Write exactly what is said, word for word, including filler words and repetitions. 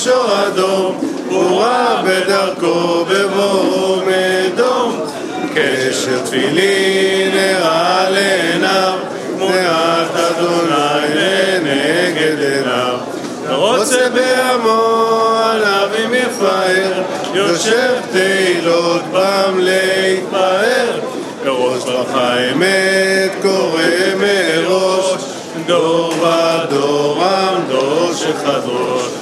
שור אדום, הוא רע בדרכו בבואו מדום. קשר תפילין הראה לעיניו, מעט אדוני לנגד עיניו. רוצה בעמו עליו אם יפאר, יושב תהילות בם להתפאר. בראש ברכה אמת קורא מראש, דור ודור עם דור שחדרו.